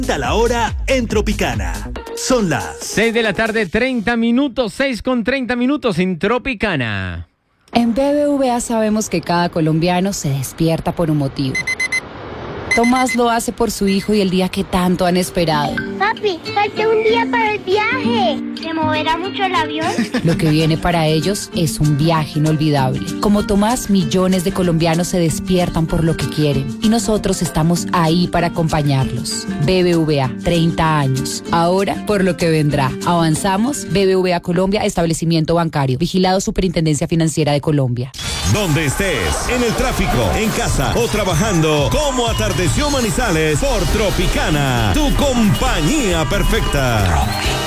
A la hora en Tropicana. Son las 6 de la tarde, 30 minutos, 6:30 en Tropicana. En BBVA sabemos que cada colombiano se despierta por un motivo. Tomás lo hace por su hijo y el día que tanto han esperado. Papi, falta un día para el viaje. ¿Se moverá mucho el avión? Lo que viene para ellos es un viaje inolvidable. Como Tomás, millones de colombianos se despiertan por lo que quieren y nosotros estamos ahí para acompañarlos. BBVA, 30 años. Ahora, por lo que vendrá. Avanzamos. BBVA Colombia, establecimiento bancario. Vigilado Superintendencia Financiera de Colombia. Donde estés, en el tráfico, en casa o trabajando, como atardeció Manizales por Tropicana, tu compañía perfecta.